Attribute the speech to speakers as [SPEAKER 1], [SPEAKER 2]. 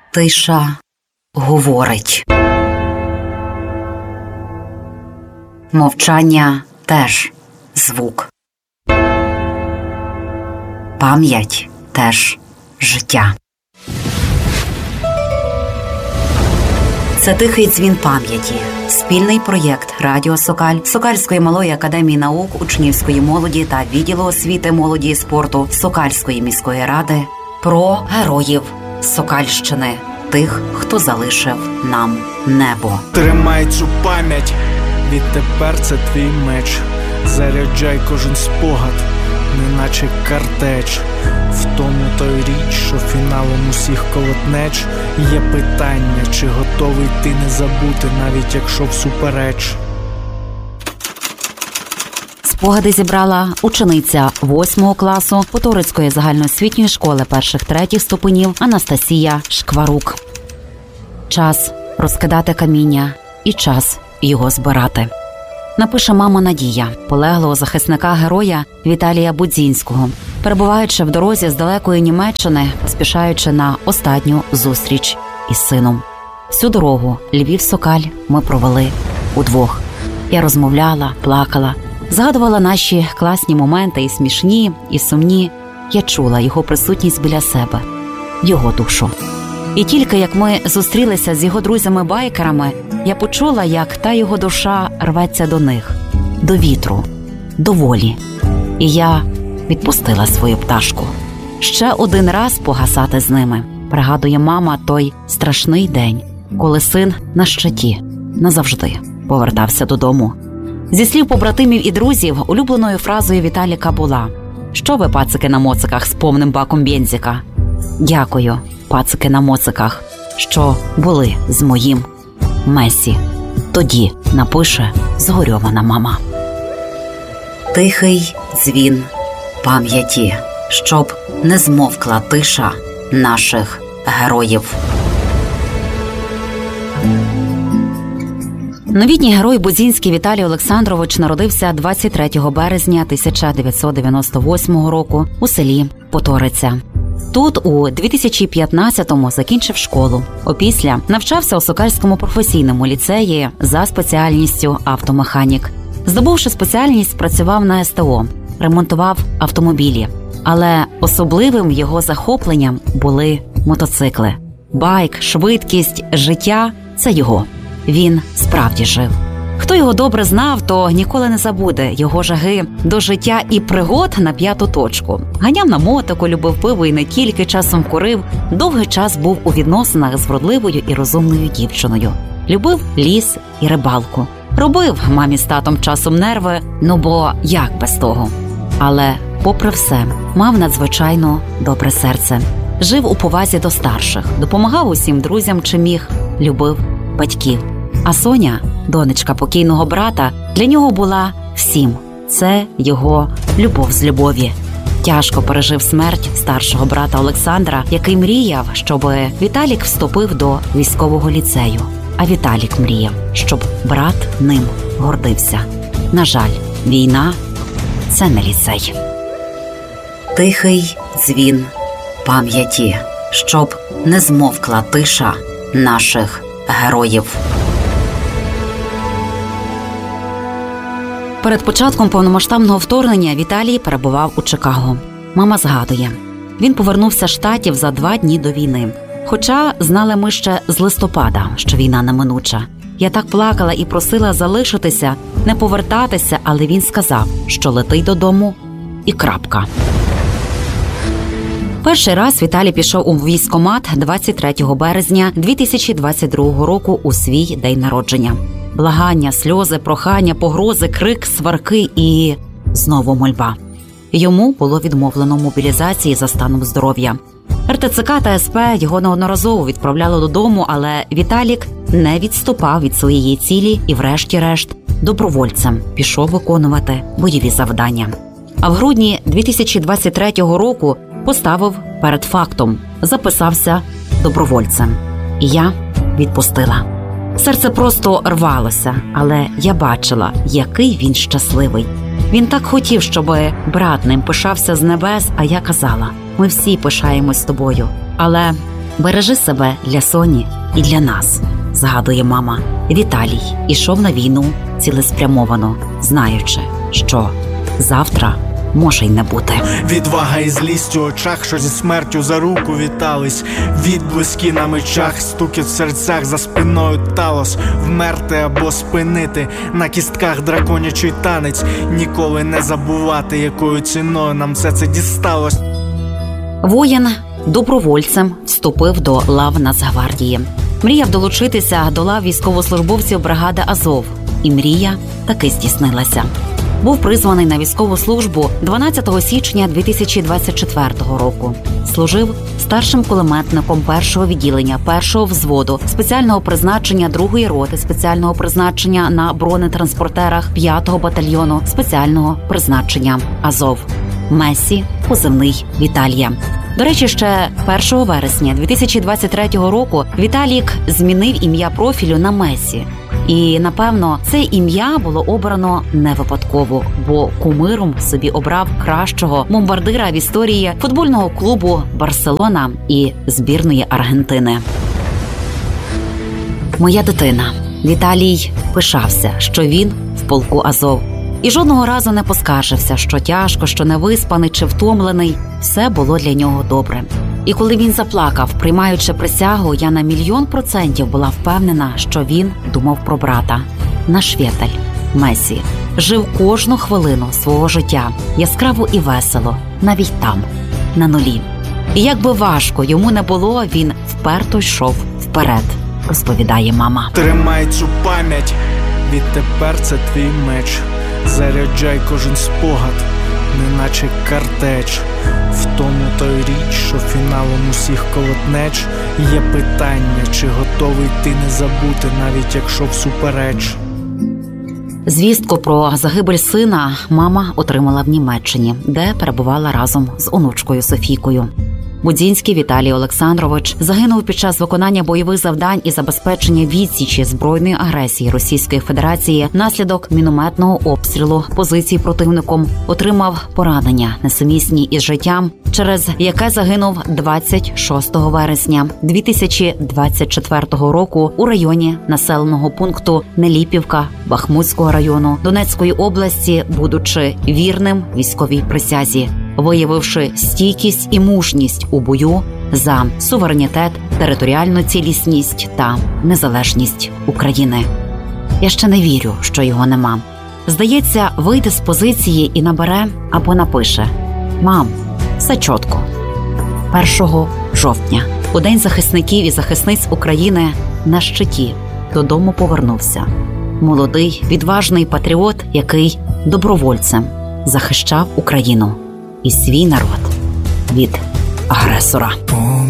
[SPEAKER 1] Тиша говорить. Мовчання теж звук. Пам'ять теж життя. Це тихий дзвін пам'яті. Спільний проєкт Радіо Сокаль, Сокальської малої академії наук, учнівської молоді та відділу освіти, молоді і спорту Сокальської міської ради про героїв Сокальщини, тих, хто залишив нам небо.
[SPEAKER 2] Тримай цю пам'ять, відтепер це твій меч. Заряджай кожен спогад, неначе картеч. В тому той річ, що фіналом усіх колотнеч. Є питання, чи готовий ти не забути, навіть якщо всупереч.
[SPEAKER 1] Спогади зібрала учениця 8 класу Поторицької загальноосвітньої школи перших-третіх ступенів Анастасія Шкварук. Час розкидати каміння і час його збирати. Напише мама Надія, полеглого захисника-героя Віталія Будзінського, перебуваючи в дорозі з далекої Німеччини, поспішаючи на останню зустріч із сином. Всю дорогу Львів-Сокаль ми провели удвох. Я розмовляла, плакала, згадувала наші класні моменти, і смішні, і сумні. Я чула його присутність біля себе, його душу. І тільки як ми зустрілися з його друзями-байкерами, я почула, як та його душа рветься до них, до вітру, до волі. І я відпустила свою пташку. Ще один раз погасати з ними. Пригадує мама той страшний день, коли син на щиті назавжди повертався додому. Зі слів побратимів і друзів, улюбленою фразою Віталіка була: «Що ви, пацики на моциках, з повним баком бензика?» Дякую, пацики на моциках, що були з моїм Месі. Тоді напише згорьована мама. Тихий дзвін пам'яті, щоб не змовкла тиша наших героїв. Новітній герой Будзінський Віталій Олександрович народився 23 березня 1998 року у селі Поториця. Тут у 2015-му закінчив школу. Опісля навчався у Сокальському професійному ліцеї за спеціальністю автомеханік. Здобувши спеціальність, працював на СТО, ремонтував автомобілі. Але особливим його захопленням були мотоцикли. Байк, швидкість, життя – це його. Він справді жив. Хто його добре знав, то ніколи не забуде його жаги до життя і пригод на п'яту точку. Ганяв на мотику, любив пиво і не тільки, часом курив. Довгий час був у відносинах з вродливою і розумною дівчиною. Любив ліс і рибалку. Робив мамі з татом часом нерви, бо як без того. Але, попри все, мав надзвичайно добре серце. Жив у повазі до старших, допомагав усім друзям, чим міг, любив батьків. А Соня, донечка покійного брата, для нього була всім. Це його любов з любові. Тяжко пережив смерть старшого брата Олександра, який мріяв, щоб Віталік вступив до військового ліцею. А Віталік мріяв, щоб брат ним гордився. На жаль, війна – це не ліцей. Тихий дзвін пам'яті, щоб не змовкла тиша наших героїв. Перед початком повномасштабного вторгнення Віталій перебував у Чикаго. Мама згадує, він повернувся з Штатів за 2 дні до війни. Хоча знали ми ще з листопада, що війна неминуча. Я так плакала і просила залишитися, не повертатися, але він сказав, що летить додому і крапка. Перший раз Віталій пішов у військкомат 23 березня 2022 року у свій день народження. Благання, сльози, прохання, погрози, крик, сварки і знову мольба. Йому було відмовлено мобілізації за станом здоров'я. РТЦК та СП його неодноразово відправляли додому, але Віталік не відступав від своєї цілі і врешті-решт добровольцем пішов виконувати бойові завдання. А в грудні 2023 року поставив перед фактом – записався добровольцем. І я відпустила. Серце просто рвалося, але я бачила, який він щасливий. Він так хотів, щоб брат ним пишався з небес, а я казала, ми всі пишаємось тобою. Але Бережи себе для Соні і для нас, згадує мама. Віталій ішов на війну цілеспрямовано, знаючи, що завтра може й не бути.
[SPEAKER 2] Відвага і злість у очах, що зі смертю за руку вітались. Відблиски на мечах, стукіт в серцях, за спиною талос. Вмерти або спинити, на кістках драконячий танець. Ніколи не забувати, якою ціною нам все це дісталось.
[SPEAKER 1] Воїн добровольцем вступив до лав Нацгвардії. Мріяв долучитися до лав військовослужбовців бригади Азов. І мрія таки здійснилася. Був призваний на військову службу 12 січня 2024 року. Служив старшим кулеметником 1-го відділення 1-го взводу спеціального призначення 2-ї роти спеціального призначення на бронетранспортерах 5-го батальйону спеціального призначення Азов. Месі, позивний Віталія. До речі, ще 1 вересня 2023 року Віталік змінив ім'я профілю на Месі. І, напевно, це ім'я було обрано не випадково, бо кумиром собі обрав кращого бомбардира в історії футбольного клубу «Барселона» і збірної Аргентини. Моя дитина. Віталій пишався, що він в полку Азов. І жодного разу не поскаржився, що тяжко, що невиспаний чи втомлений. Все було для нього добре. І коли він заплакав, приймаючи присягу, я на 1,000,000% була впевнена, що він думав про брата. Наш Віталь, Месі, жив кожну хвилину свого життя, яскраво і весело, навіть там, на нулі. І як би важко йому не було, він вперто йшов вперед, розповідає мама.
[SPEAKER 2] Тримай цю пам'ять, відтепер це твій меч. Заряджай кожен спогад, неначе картеч. В тому той річ, що фіналом усіх колотнеч. Є питання, чи готовий ти не забути, навіть якщо всупереч.
[SPEAKER 1] Звістку про загибель сина мама отримала в Німеччині, де перебувала разом з онучкою Софійкою. Будзінський Віталій Олександрович загинув під час виконання бойових завдань і забезпечення відсічі збройної агресії Російської Федерації внаслідок мінометного обстрілу позицій противником. Отримав поранення, несумісні із життям, через яке загинув 26 вересня 2024 року у районі населеного пункту Неліпівка Бахмутського району Донецької області, будучи вірним військовій присязі, виявивши стійкість і мужність у бою за суверенітет, територіальну цілісність та незалежність України. Я ще не вірю, що його нема. Здається, вийде з позиції і набере або напише: «Мам, все чітко». 1 жовтня, у День захисників і захисниць України, на щиті додому повернувся молодий, відважний патріот, який добровольцем захищав Україну і свій народ від агресора.